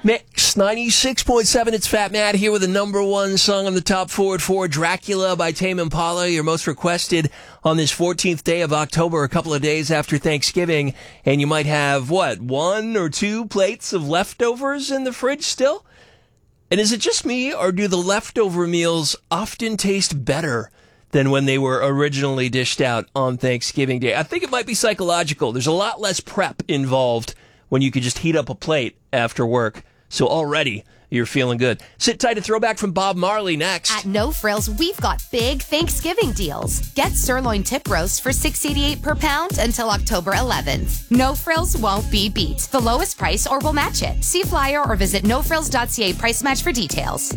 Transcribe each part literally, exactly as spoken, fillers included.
Mix ninety-six point seven, it's Fat Matt here with the number one song on the top four at four, Dracula by Tame Impala, your most requested on this fourteenth day of October, a couple of days after Thanksgiving. And you might have, what, one or two plates of leftovers in the fridge still? And is it just me, or do the leftover meals often taste better than when they were originally dished out on Thanksgiving Day? I think it might be psychological. There's a lot less prep involved when you could just heat up a plate after work. So already, you're feeling good. Sit tight, a throwback from Bob Marley next. At No Frills, we've got big Thanksgiving deals. Get sirloin tip roast for six dollars and eighty-eight cents per pound until October eleventh. No Frills won't be beat. The lowest price or we'll match it. See flyer or visit no frills dot c a price match for details.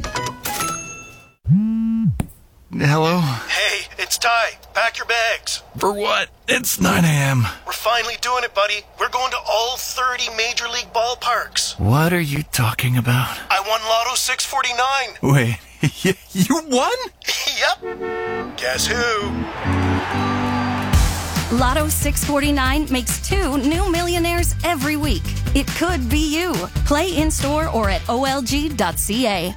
Hello? Hey, it's Ty. Pack your bags. For what? It's nine a.m. We're finally doing it, buddy. We're going to all thirty Major League ballparks. What are you talking about? I won Lotto six forty-nine. Wait, you won? Yep. Guess who? Lotto six forty-nine makes two new millionaires every week. It could be you. Play in-store or at O L G dot c a.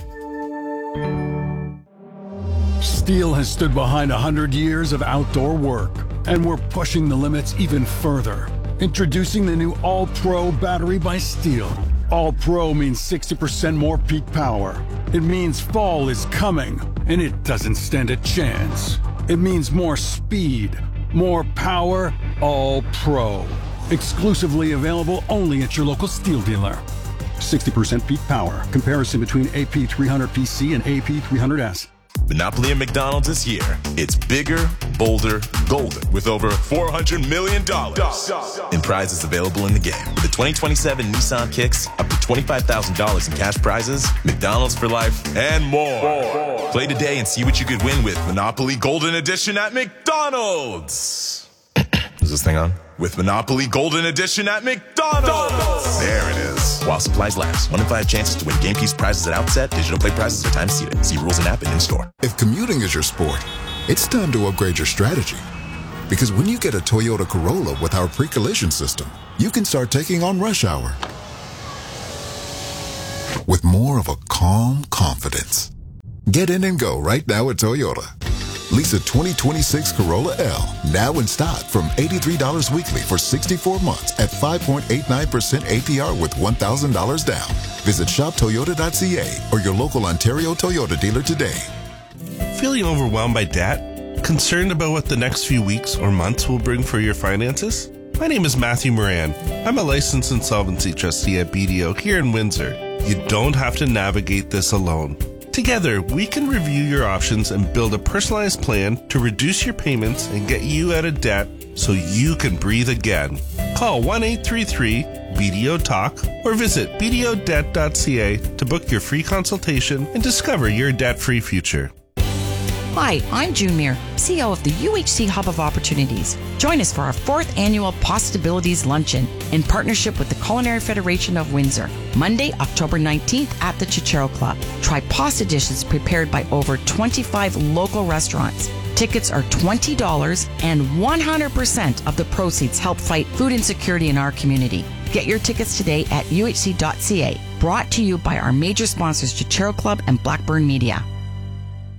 Steel has stood behind one hundred years of outdoor work, and we're pushing the limits even further. Introducing the new All-Pro battery by Steel. All-Pro means sixty percent more peak power. It means fall is coming, and it doesn't stand a chance. It means more speed, more power, All-Pro. Exclusively available only at your local Steel dealer. sixty percent peak power. Comparison between A P three hundred P C and A P three hundred S. Monopoly at McDonald's this year. It's bigger, bolder, golden, with over four hundred million dollars in prizes available in the game. With the twenty twenty-seven Nissan Kicks, up to twenty-five thousand dollars in cash prizes, McDonald's for life, and more. more. Play today and see what you could win with Monopoly Golden Edition at McDonald's. Is this thing on? With Monopoly Golden Edition at McDonald's. There it is. While supplies last. One in five chances to win game piece prizes at outset. Digital play prizes are time seated. See rules and app and in-store. If commuting is your sport, it's time to upgrade your strategy. Because when you get a Toyota Corolla with our pre-collision system, you can start taking on rush hour with more of a calm confidence. Get in and go right now at Toyota. Lease a twenty twenty-six Corolla L, now in stock from eighty-three dollars weekly for sixty-four months at five point eight nine percent A P R with one thousand dollars down. Visit shop toyota dot c a or your local Ontario Toyota dealer today. Feeling overwhelmed by debt? Concerned about what the next few weeks or months will bring for your finances? My name is Matthew Moran. I'm a licensed insolvency trustee at B D O here in Windsor. You don't have to navigate this alone. Together, we can review your options and build a personalized plan to reduce your payments and get you out of debt so you can breathe again. Call one eight three three B D O Talk or visit b d o debt dot c a to book your free consultation and discover your debt-free future. Hi, I'm June Muir, C E O of the U H C Hub of Opportunities. Join us for our fourth annual Possibilities Luncheon in partnership with the Culinary Federation of Windsor, Monday, October nineteenth at the Chichero Club. Try pasta dishes prepared by over twenty-five local restaurants. Tickets are twenty dollars and one hundred percent of the proceeds help fight food insecurity in our community. Get your tickets today at u h c dot c a. Brought to you by our major sponsors, Chichero Club and Blackburn Media.